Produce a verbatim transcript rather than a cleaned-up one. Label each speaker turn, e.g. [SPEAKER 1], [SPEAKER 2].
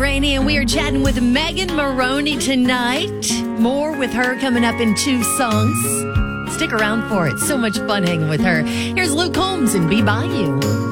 [SPEAKER 1] Brainy, and we are chatting with Megan Moroney tonight. More with her coming up in two songs. Stick around for it. So much fun hanging with her. Here's Luke Combs and Be By You.